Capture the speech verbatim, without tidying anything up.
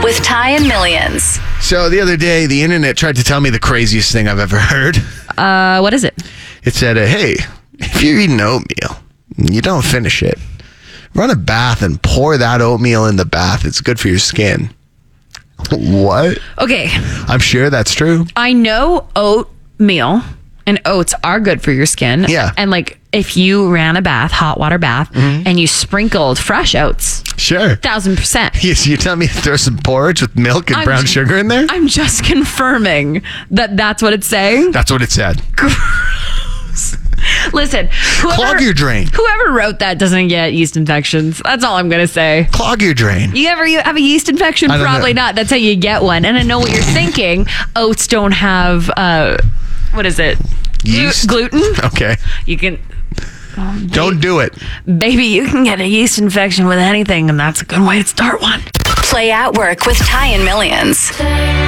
with Ty and Millions. So the other day, the internet tried to tell me the craziest thing I've ever heard. Uh, what is it? It said, uh, hey, if you're eating oatmeal, you don't finish it, run a bath and pour that oatmeal in the bath. It's good for your skin. What? Okay. I'm sure that's true. I know oatmeal and oats are good for your skin. Yeah. And like if you ran a bath, hot water bath, mm-hmm. and you sprinkled fresh oats. Sure. Thousand percent. Yes, you tell me to throw some porridge with milk and I'm brown ju- sugar in there? I'm just confirming that that's what it's saying. That's what it said. Gross. Listen, whoever, clog your drain. Whoever wrote that doesn't get yeast infections. That's all I'm going to say. Clog your drain. You ever you have a yeast infection? Probably know. Not. That's how you get one. And I know what you're thinking. Oats don't have, uh, what is it? Yeast? Gluten? Okay. You can... Oh, don't do it. Baby, you can get a yeast infection with anything, and that's a good way to start one. Play at Work with Ty and Millions.